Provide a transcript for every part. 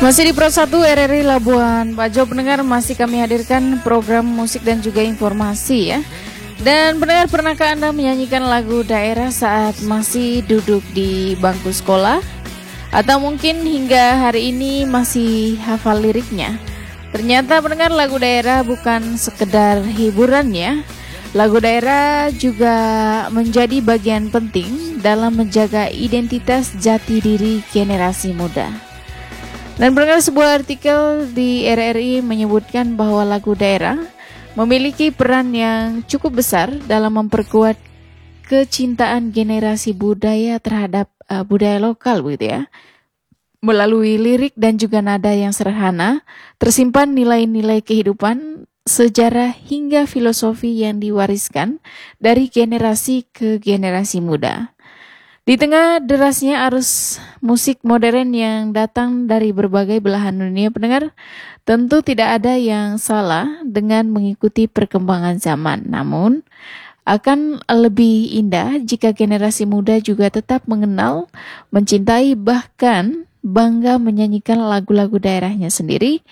Masih di Pro 1 RRI Labuan Bajo, pendengar, masih kami hadirkan program musik dan juga informasi ya. Dan pendengar, pernahkah Anda menyanyikan lagu daerah saat masih duduk di bangku sekolah? Atau mungkin hingga hari ini masih hafal liriknya? Ternyata pendengar, lagu daerah bukan sekedar hiburan ya. Lagu daerah juga menjadi bagian penting dalam menjaga identitas jati diri generasi muda. Dan pendengar, sebuah artikel di RRI menyebutkan bahwa lagu daerah memiliki peran yang cukup besar dalam memperkuat kecintaan generasi budaya terhadap budaya lokal begitu ya. Melalui lirik dan juga nada yang sederhana, tersimpan nilai-nilai kehidupan, sejarah hingga filosofi yang diwariskan dari generasi ke generasi muda. Di tengah derasnya arus musik modern yang datang dari berbagai belahan dunia, pendengar, tentu tidak ada yang salah dengan mengikuti perkembangan zaman. Namun, akan lebih indah jika generasi muda juga tetap mengenal, mencintai, bahkan bangga menyanyikan lagu-lagu daerahnya sendiri.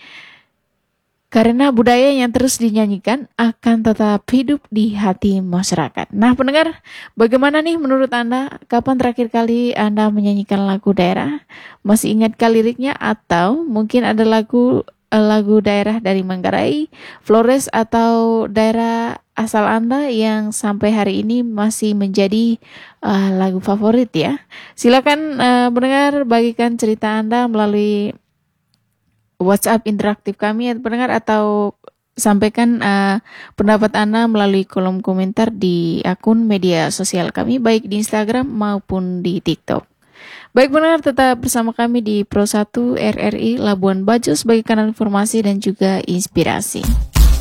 Karena budaya yang terus dinyanyikan akan tetap hidup di hati masyarakat. Nah pendengar, bagaimana nih menurut Anda? Kapan terakhir kali Anda menyanyikan lagu daerah? Masih ingatkah liriknya? Atau mungkin ada lagu daerah dari Manggarai, Flores, atau daerah asal Anda yang sampai hari ini masih menjadi lagu favorit ya? Silakan pendengar, bagikan cerita Anda melalui WhatsApp interaktif kami ya pendengar, atau sampaikan pendapat Anda melalui kolom komentar di akun media sosial kami, baik di Instagram maupun di TikTok. Baik pendengar, tetap bersama kami di Pro 1 RRI Labuan Bajo sebagai kanal informasi dan juga inspirasi.